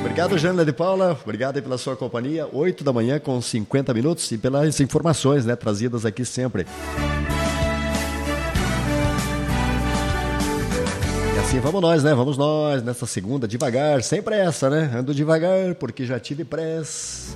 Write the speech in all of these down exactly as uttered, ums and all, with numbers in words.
Obrigado, Jana de Paula. Obrigado aí pela sua companhia. oito da manhã com cinquenta minutos e pelas informações, né, trazidas aqui sempre. E assim vamos nós, né? Vamos nós nessa segunda, devagar, sem pressa, né? Ando devagar porque já tive pressa.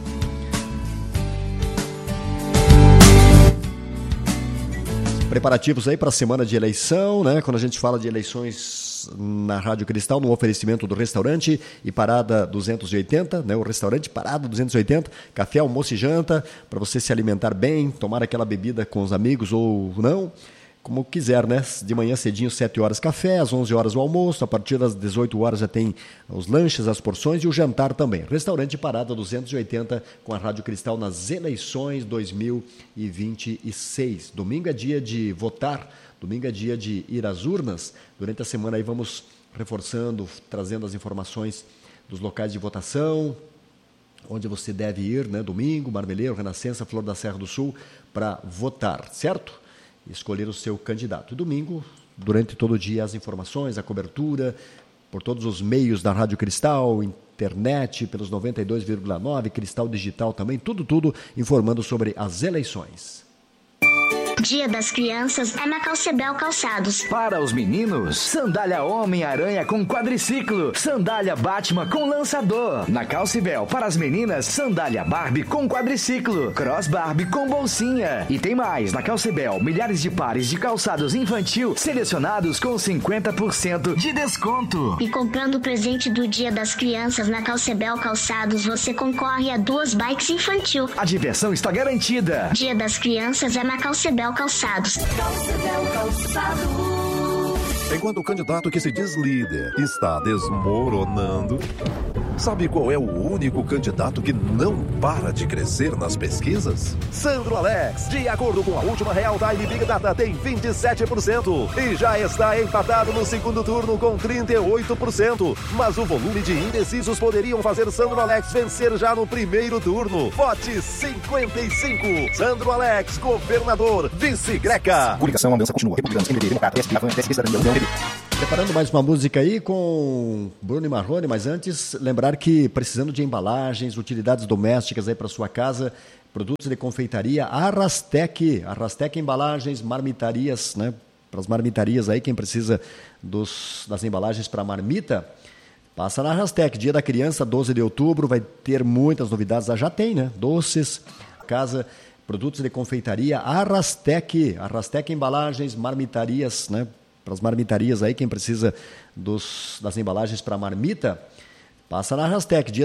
Preparativos aí para a semana de eleição, né? Quando a gente fala de eleições na Rádio Cristal, no oferecimento do restaurante e Parada duzentos e oitenta, né? O restaurante Parada duzentos e oitenta, café, almoço e janta, para você se alimentar bem, tomar aquela bebida com os amigos ou não, como quiser, né? De manhã cedinho, sete horas café, às onze horas o almoço, a partir das dezoito horas já tem os lanches, as porções e o jantar também. Restaurante Parada duzentos e oitenta com a Rádio Cristal nas eleições dois mil e vinte e seis. Domingo é dia de votar, domingo é dia de ir às urnas. Durante a semana aí vamos reforçando, trazendo as informações dos locais de votação, onde você deve ir, né? Domingo, Marmeleiro, Renascença, Flor da Serra do Sul, para votar, certo? Escolher o seu candidato. Domingo, durante todo o dia, as informações, a cobertura, por todos os meios da Rádio Cristal, internet, pelos noventa e dois vírgula nove, Cristal Digital também, tudo, tudo informando sobre as eleições. Dia das Crianças é na Calcebel Calçados. Para os meninos, sandália Homem-Aranha com quadriciclo, sandália Batman com lançador. Na Calcebel, para as meninas, sandália Barbie com quadriciclo, cross Barbie com bolsinha. E tem mais, na Calcebel, milhares de pares de calçados infantil selecionados com cinquenta por cento de desconto. E comprando o presente do Dia das Crianças na Calcebel Calçados, você concorre a duas bikes infantil. A diversão está garantida. Dia das Crianças é na Calcebel Calçados. Calcebel Calçados. Enquanto o candidato que se diz líder está desmoronando, sabe qual é o único candidato que não para de crescer nas pesquisas? Sandro Alex, de acordo com a última Real Time Big Data, tem vinte e sete por cento e já está empatado no segundo turno com trinta e oito por cento. Mas o volume de indecisos poderiam fazer Sandro Alex vencer já no primeiro turno. Vote cinquenta e cinco. Sandro Alex, governador, vice-greca. Publicação, a dança continua. Republicanos, M D B, Democrata, P S P, Avante, P S P, Cidadania, União, M D B. Preparando mais uma música aí com Bruno e Marrone, mas antes, lembrar que precisando de embalagens, utilidades domésticas aí para sua casa, produtos de confeitaria, Arrastec, Arrastec Embalagens, marmitarias, né? Para as marmitarias aí, quem precisa dos, das embalagens para marmita, passa na Arrastec. Dia da Criança, doze de outubro, vai ter muitas novidades, já tem, né? Doces, casa, produtos de confeitaria, Arrastec, Arrastec Embalagens, marmitarias, né? Para as marmitarias aí, quem precisa dos, das embalagens para marmita, passa na Arrastec. Dia